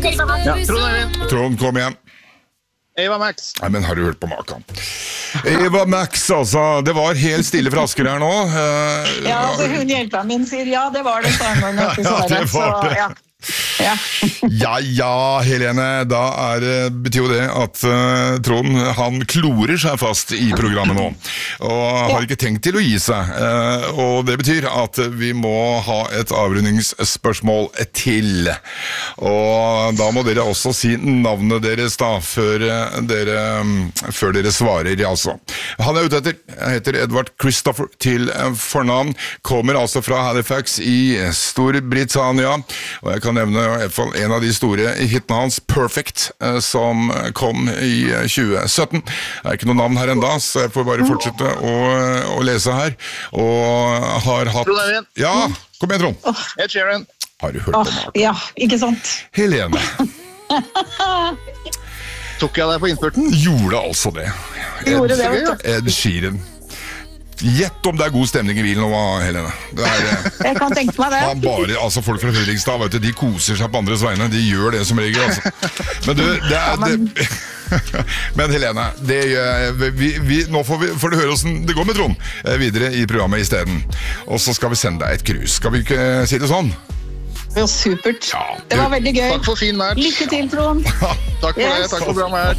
Ja, Trond Øyvind. Trond, kom igjen. Eva Max. Nei, men har du hørt på maken? Eva Max, altså. Det var helt stille fra Asker her nå. Ja, altså hun hjelperen min sier ja, det var det. Ja, det var det. Ja. Ja, Helene, da betyr jo det at Trond, han klorer seg fast i programmet nå, og har ikke tenkt til å gi seg, og det betyr at vi må ha et avrundingsspørsmål til, og da må dere også si navnet deres da, før dere svarer, altså. Han ute etter, jeg heter Edward Christopher til fornavn, kommer altså fra Halifax i Storbritannia, og jeg kan nevne i hvert fall en av de store hitene hans, Perfect, som kom i 2017. Det ikke noe navn her enda, så jeg får bare fortsette å lese her. Og har hatt... Trond Øyvind. Ja, kom igjen, Trond. Ed Sheeran. Har du hørt på maken? Ja, ikke sant? Helene. Tok jeg deg på innspurten? Gjorde altså det. Gjorde det, vet du. Ed Sheeran. Gjett om det god stemning i bilen nå, Helene. Jeg kan tenke meg det. Han bare, altså folk fra Fredrikstad, vet du, de koser seg på andres vegne. De gjør det som regel, altså. Men du, men Helene, nå får du høre hvordan det går med Trond videre i programmet i stedet. Og så skal vi sende deg et krus. Skal vi ikke si det sånn? Det var supert. Ja, det var veldig gøy. Takk for fin match. Lykke til, Trond. Takk for det, takk for programmet her.